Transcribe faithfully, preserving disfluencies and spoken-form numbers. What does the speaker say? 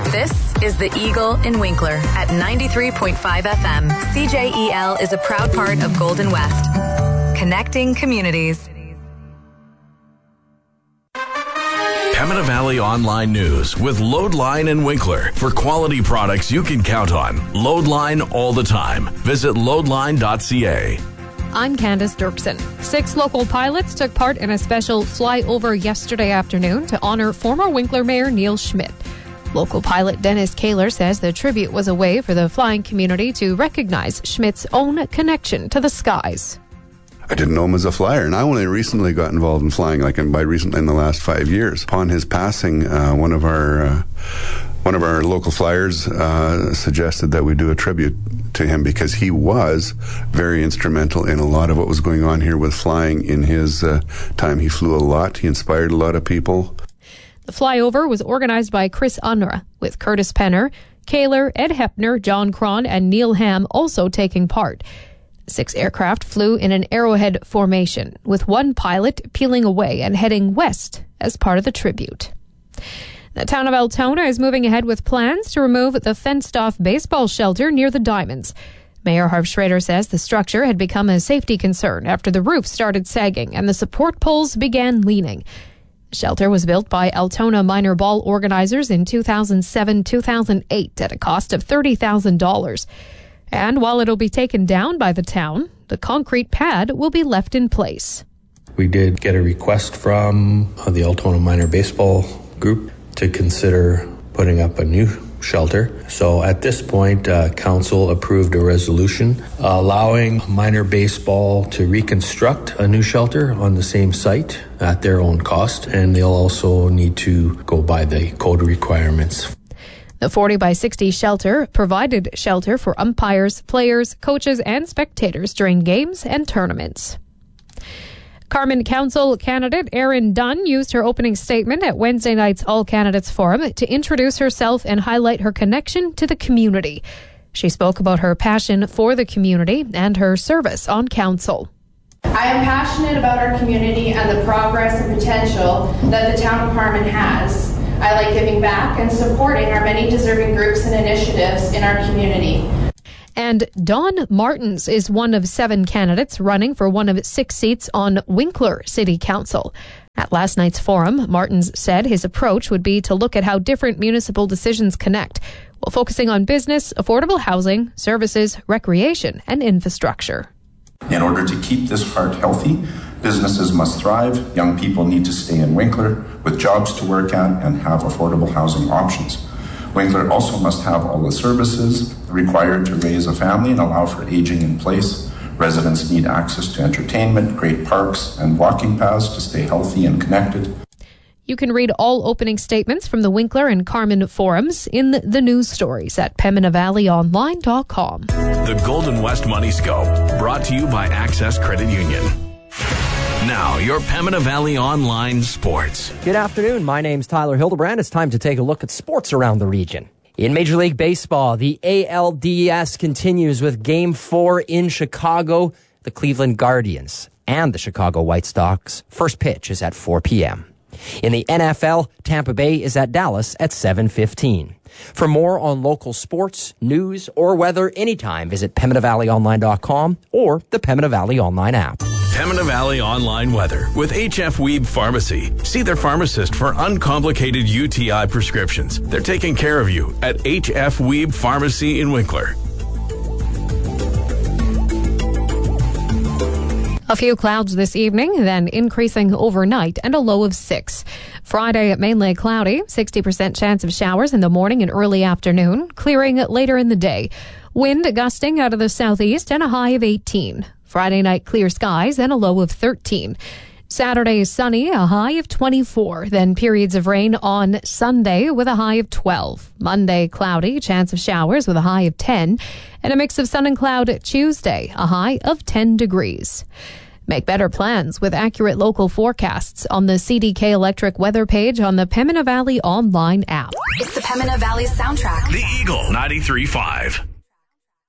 This is The Eagle in Winkler at ninety-three point five F M. C J E L is a proud part of Golden West. Connecting communities. Pembina Valley Online News with Loadline and Winkler. For quality products you can count on. Loadline all the time. Visit loadline dot c a. I'm Candace Dirksen. Six local pilots took part in a special flyover yesterday afternoon to honor former Winkler Mayor Neil Schmidt. Local pilot Dennis Kaler says the tribute was a way for the flying community to recognize Schmidt's own connection to the skies. I didn't know him as a flyer, and I only recently got involved in flying, like by recently in the last five years. Upon his passing, uh, one of our uh, one of our local flyers uh, suggested that we do a tribute to him because he was very instrumental in a lot of what was going on here with flying in his uh, time. He flew a lot. He inspired a lot of people. The flyover was organized by Chris Unruh, with Curtis Penner, Kaler, Ed Hepner, John Cron, and Neil Ham also taking part. Six aircraft flew in an arrowhead formation, with one pilot peeling away and heading west as part of the tribute. The town of Altona is moving ahead with plans to remove the fenced-off baseball shelter near the Diamonds. Mayor Harv Schrader says the structure had become a safety concern after the roof started sagging and the support poles began leaning. The shelter was built by Altona minor ball organizers in two thousand seven to two thousand eight at a cost of thirty thousand dollars. And while it'll be taken down by the town, the concrete pad will be left in place. We did get a request from uh, the Altona Minor Baseball Group to consider putting up a new shelter. So at this point, uh, council approved a resolution allowing minor baseball to reconstruct a new shelter on the same site at their own cost, and they'll also need to go by the code requirements. The forty by sixty shelter provided shelter for umpires, players, coaches, and spectators during games and tournaments. Carman Council candidate Erin Dunn used her opening statement at Wednesday night's All Candidates Forum to introduce herself and highlight her connection to the community. She spoke about her passion for the community and her service on council. I am passionate about our community and the progress and potential that the town of Carman has. I like giving back and supporting our many deserving groups and initiatives in our community. And Don Martins is one of seven candidates running for one of six seats on Winkler City Council. At last night's forum, Martins said his approach would be to look at how different municipal decisions connect, while focusing on business, affordable housing, services, recreation, and infrastructure. In order to keep this heart healthy, businesses must thrive, young people need to stay in Winkler with jobs to work at and have affordable housing options. Winkler also must have all the services required to raise a family and allow for aging in place. Residents need access to entertainment, great parks, and walking paths to stay healthy and connected. You can read all opening statements from the Winkler and Carman forums in the news stories at pembina valley online dot com. The Golden West Money Scope, brought to you by Access Credit Union. Now, your Pembina Valley Online Sports. Good afternoon. My name's Tyler Hildebrand. It's time to take a look at sports around the region. In Major League Baseball, the A L D S continues with Game four in Chicago. The Cleveland Guardians and the Chicago White Sox. First pitch is at four p.m. In the N F L, Tampa Bay is at Dallas at seven fifteen. For more on local sports, news, or weather anytime, visit pembina valley online dot com or the Pembina Valley Online app. Pembina Valley Online Weather with H F Weeb Pharmacy. See their pharmacist for uncomplicated U T I prescriptions. They're taking care of you at H F Weeb Pharmacy in Winkler. A few clouds this evening, then increasing overnight and a low of six. Friday, mainly cloudy, sixty percent chance of showers in the morning and early afternoon, clearing later in the day. Wind gusting out of the southeast and a high of eighteen. Friday night, clear skies and a low of thirteen. Saturday, sunny, a high of twenty-four. Then periods of rain on Sunday with a high of twelve. Monday, cloudy, chance of showers with a high of ten. And a mix of sun and cloud Tuesday, a high of ten degrees. Make better plans with accurate local forecasts on the C D K Electric weather page on the Pembina Valley Online app. It's the Pembina Valley soundtrack. The Eagle ninety-three point five.